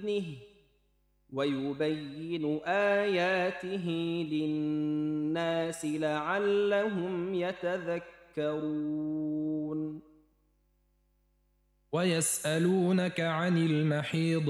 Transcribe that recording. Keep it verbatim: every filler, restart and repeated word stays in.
ويبين آياته للناس لعلهم يتذكرون. ويسألونك عن المحيض